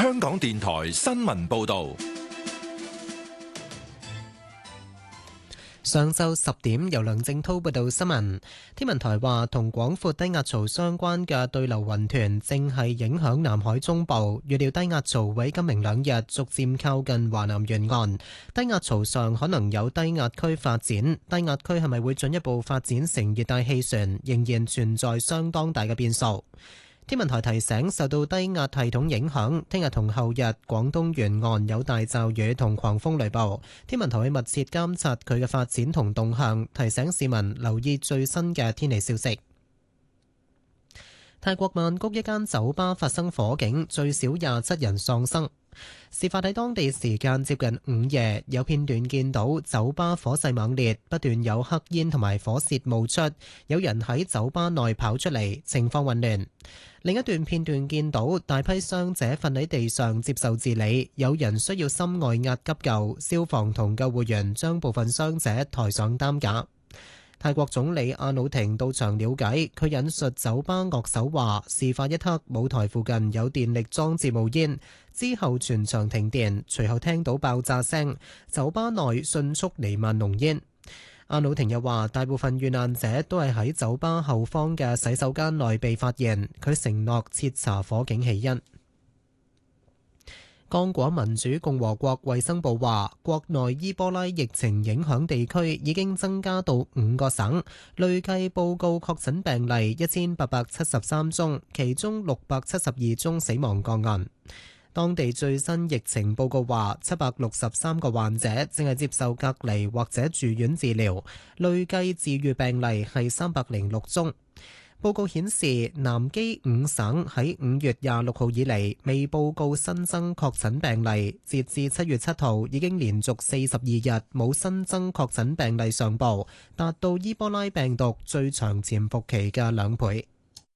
香港電台新聞報道。 上晝10點，由梁正滔報道新聞。天文台話，同廣闊低壓槽相關嘅對流雲團正係影響南海中部，預料低壓槽會今明兩日逐漸靠近華南沿岸。低壓槽上可能有低壓區發展，低壓區係咪會進一步發展成熱帶氣旋，仍然存在相當大嘅變數。天文台提醒，受到低壓系統影響，聽日同後日廣東沿岸有大驟雨同狂風雷暴。天文台會密切監察佢嘅發展同動向，提醒市民留意最新嘅天氣消息。泰國曼谷一間酒吧發生火警，最少27人喪生。事發喺當地時間接近午夜，有片段見到酒吧火勢猛烈，不斷有黑煙同埋火舌冒出，有人喺酒吧內跑出嚟，情況混亂。另一段片段見到大批傷者瞓喺地上接受治理，有人需要心外壓急救，消防同救護員將部分傷者抬上擔架。泰國總理阿努廷到場了解，佢引述酒吧樂手話，事發一刻舞台附近有電力裝置冒煙，之後全場停電，隨後聽到爆炸聲，酒吧內迅速彌漫濃煙。阿努廷又話，大部分遇難者都係喺酒吧後方嘅洗手間內被發現，佢承諾徹查火警起因。剛果民主共和國衛生部話，國內伊波拉疫情影響地區已經增加到5個省，累計報告確診病例1873宗，其中672宗死亡個案。當地最新疫情報告話，763個患者正係接受隔離或者住院治療，累計治癒病例係306宗。報告顯示，南基5省喺5月26號以嚟未報告新增確診病例，截至7月7號已經連續42日冇新增確診病例上報，達到伊波拉病毒最長潛伏期嘅2倍。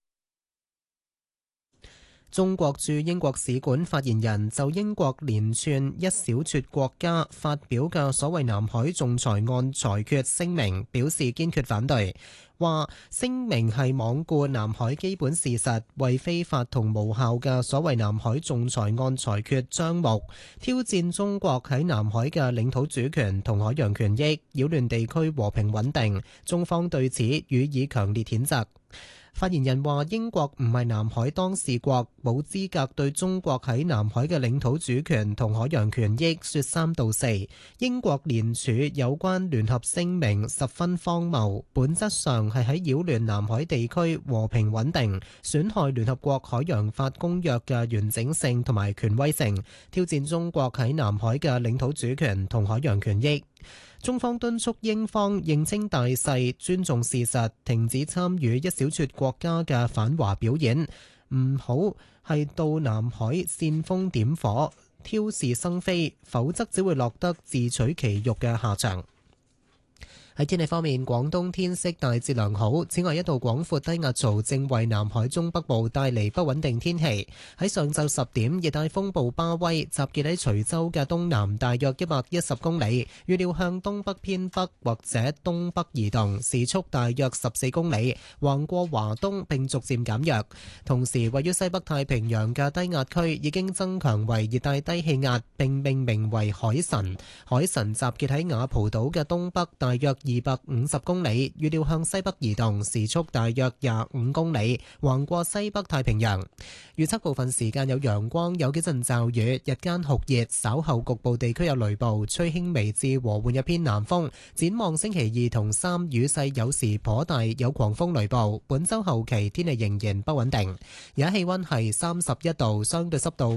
中國駐英國使館發言人就英國連串一小撮國家發表嘅所謂南海仲裁案裁決聲明表示堅決反對，話聲明係罔顧南海基本事實，為非法同無效嘅所謂南海仲裁案裁決張目，挑戰中國喺南海嘅領土主權同海洋權益，擾亂地區和平穩定。中方對此予以強烈譴責。發言人話，英國唔係南海當事國，冇資格對中國喺南海嘅領土主權同海洋權益說三道四。英國聯署有關聯合聲明十分荒謬，本質上係喺擾亂南海地區和平穩定，損害聯合國海洋法公約嘅完整性同埋權威性，挑戰中國喺南海嘅領土主權同海洋權益。中方敦促英方認清大勢，尊重事實，停止參與一小撮國家嘅反華表演，唔好係到南海煽風點火、挑事生非，否則只會落得自取其辱嘅下場。喺天氣方面，廣東天色大致良好，此外一道廣闊低壓槽正為南海中北部帶嚟不穩定天氣。喺上晝10點，熱帶風暴巴威集結喺徐州嘅東南大約110公里，預料向東北偏北或者東北移動，時速大約14公里，橫過華東並逐漸減弱。同時，位於西北太平洋嘅低壓區已經增強為熱帶低氣壓，並命名為海神。海神集結喺雅蒲島嘅東北大約250公里，預料向西北移動，時速大約25公里，橫過西北太平洋。預測部分時間有陽光，有幾陣驟雨，日間酷熱，稍後局部地區有雷暴，吹輕微至和緩一偏南風。展望星期2同3，雨勢有時頗大，有狂風雷暴。本週後期天氣仍然不穩定。而家氣溫係31度，相對濕度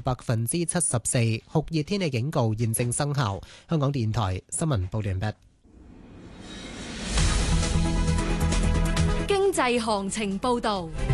74%，酷熱天氣警告現正生效。香港電台新聞報道完畢。 經濟行情報道。